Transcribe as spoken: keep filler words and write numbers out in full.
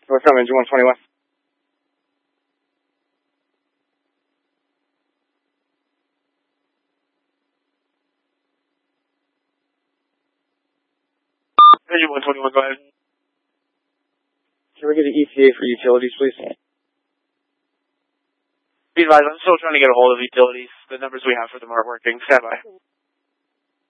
What's up, engine one twenty-one? Engine one twenty-one, go ahead. Can we get an E T A for utilities, please? Be advised, I'm still trying to get a hold of utilities. The numbers we have for them aren't working. Stand by.